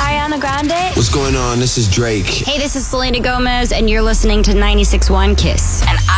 Ariana Grande. What's going on? This is Drake. Hey, this is Selena Gomez, and you're listening to 96.1 Kiss. And